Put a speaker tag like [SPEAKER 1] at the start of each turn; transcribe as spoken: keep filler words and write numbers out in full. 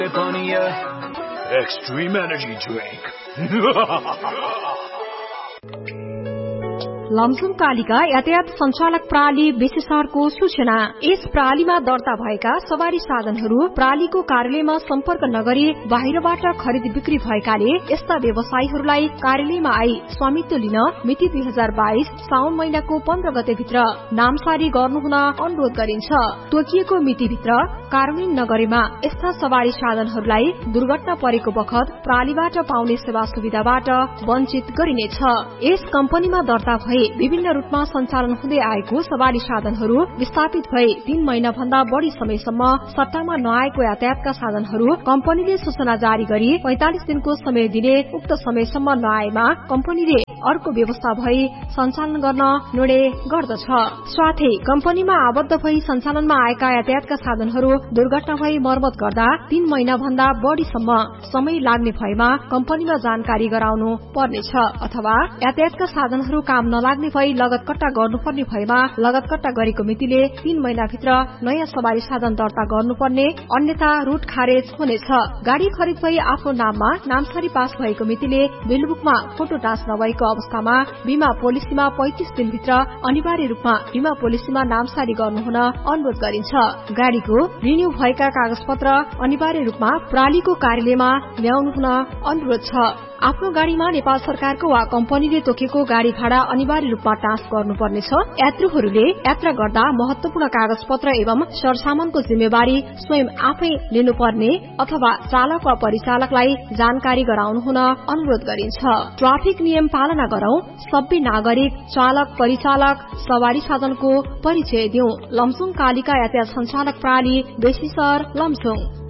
[SPEAKER 1] Extreme energy drink.
[SPEAKER 2] Lamjung Kalika यातायात सञ्चालक प्रणाली विशेषज्ञको सूचना। यस प्रणालीमा दर्ता भएका सवारी साधनहरू प्रणालीको कार्यालयमा सम्पर्क नगरी बाहिरबाट खरिद बिक्री भएकाले यस्ता व्यवसायीहरूलाई कार्यालयमा आई स्वामित्व लिन मिति दुई हजार बाइस साउन महिनाको पन्ध्र गते भित्र नामसारी गर्नुहुन अनुरोध गरिन्छ। तोकिएको मितिभित्र कार्यान्वयन नगरेमा यस्ता सवारी साधनहरूलाई दुर्घटना परेको बखत प्रणालीबाट पाउने सेवा सुविधाबाट वञ्चित गरिनेछ। यस कम्पनीमा दर्ता भए विभिन्न रूपमा सञ्चालन हुँदै आएको सवारी साधनहरू विस्थापित भए तीन महिना भन्दा बढ़ी समयसम्म सट्टामा नआएको यातायातका साधनहरू कम्पनीले सूचना जारी गरी पैंतालिस दिनको समय दिने, उक्त समयसम्म नआएमा कम्पनीले अर्को व्यवस्था भई सञ्चालन गर्न निर्णय गर्दछ। साथै कम्पनीमा आबद्ध भई सञ्चालनमा आएका यातायातका साधनहरू दुर्घटना भई मर्मत गर्दा तीन महिना भन्दा बढ़ीसम्म समय लाग्ने भएमा कम्पनीमा जानकारी गराउनु पर्नेछ। अथवा यातायातका साधनहरू काम नलाग्ने भई लगत कट्टा गर्नुपर्ने भएमा लगत कट्टा गरेको मितिले तीन महिनाभित्र नयाँ सवारी साधन दर्ता गर्नुपर्ने, अन्यथा रूट खारेज हुनेछ। गाड़ी खरिद भई आफ्नो नाममा नामसारी पास भएको मितिले बिलबुकमा फोटो टाँच नभएको अवस्थामा बीमा पोलिसीमा पैंतीस दिनभित्र अनिवार्य रूपमा बीमा पोलिसीमा नामसारी गर्नुहुन अनुरोध गरिन्छ। गाड़ीको रिन्यू भएका कागज पत्र अनिवार्य रूपमा प्रणालीको कार्यालयमा ल्याउनु हुन अनुरोध छ। आफ्नो गाड़ीमा नेपाल सरकारको वा कम्पनीले तोकेको गाड़ी भाडा अनिवार्य रूपमा टाँच गर्नुपर्नेछ। यात्रुहरूले यात्रा गर्दा महत्वपूर्ण कागज पत्र एवं सरसामानको जिम्मेवारी स्वयं आफै लिनुपर्ने अथवा चालक वा परिचालकलाई जानकारी गराउनु हुन अनुरोध गरिन्छ। ट्राफिक नियम पालना गरौं, सबै नागरिक, चालक, परिचालक, सवारी साधनको परिचय दिउँ। लमजुङ कालिका यातायात सञ्चालक प्रणाली बेसीसर लमजुङ।